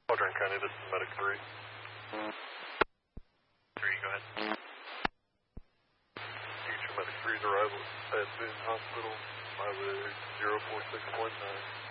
Quadrant County, this is Medic 3. 3, go ahead. Future Medic 3's arrival at Boone Hospital, mileage 04619.